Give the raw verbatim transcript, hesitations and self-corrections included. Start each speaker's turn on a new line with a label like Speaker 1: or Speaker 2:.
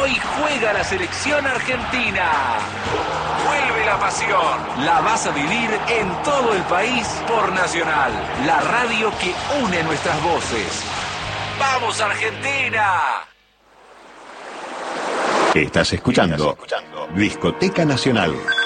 Speaker 1: Hoy juega la selección argentina. Vuelve la pasión. La vas a vivir en todo el país por Nacional, la radio que une nuestras voces. ¡Vamos, Argentina!
Speaker 2: Estás escuchando Discoteca Nacional.